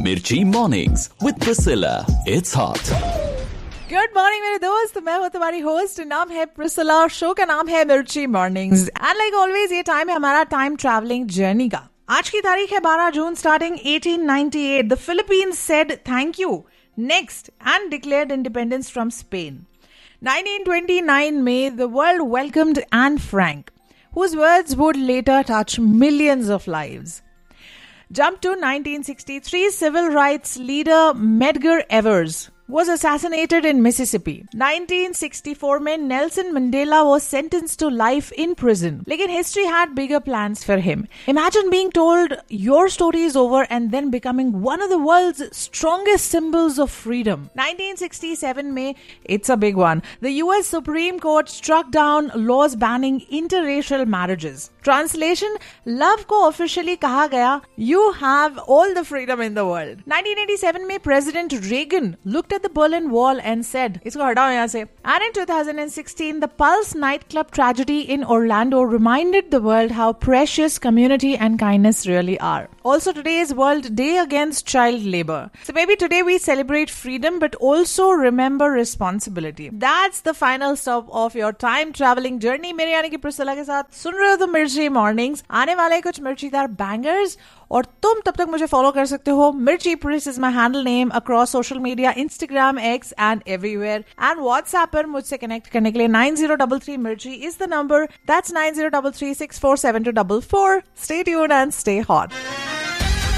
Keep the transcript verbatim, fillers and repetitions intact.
Mirchi Mornings with Priscilla. It's hot. Good morning मेरे दोस्त, मैं हूँ तुम्हारी होस्ट, नाम है प्रिसिला और शो का नाम है मिर्ची मॉर्निंग्स। एंड लाइक ऑलवेज ये टाइम है हमारा टाइम ट्रैवलिंग जर्नी का। आज की तारीख है बारह जून starting eighteen ninety eight. The Philippines said thank you next and declared independence from Spain. Nineteen twenty nine में the world welcomed Anne Frank, whose words would later touch millions of lives. Jump to nineteen sixty-three, civil rights leader Medgar Evers was assassinated in Mississippi. nineteen sixty-four में Nelson Mandela was sentenced to life in prison. लेकिन history had bigger plans for him. Imagine being told your story is over and then becoming one of the world's strongest symbols of freedom. nineteen sixty-seven में, it's a big one. The U S Supreme Court struck down laws banning interracial marriages. Translation, love को officially कहा गया, you have all the freedom in the world. nineteen eighty-seven में President Reagan looked at the Berlin Wall and said, इसको हटाओ यहाँ से. And in twenty sixteen, the Pulse nightclub tragedy in Orlando reminded the world how precious community and kindness really are. Also, today is World Day Against Child Labor. So maybe today we celebrate freedom but also remember responsibility. That's the final stop of your time traveling journey. मेरे यानी कि Priscilla के साथ सुन रहे हो तो मिर्ची mornings. आने वाले कुछ मिर्चीदार बैंगर्स और तुम तब तक मुझे फॉलो कर सकते हो। मिर्ची प्रिस is my handle name across social media, Instagram, x and everywhere. And WhatsApp पर मुझसे कनेक्ट करने के लिए नाइन जीरो थ्री थ्री मिर्ची is the number. That's nine zero three three six four seven to four four. Stay tuned and stay hot.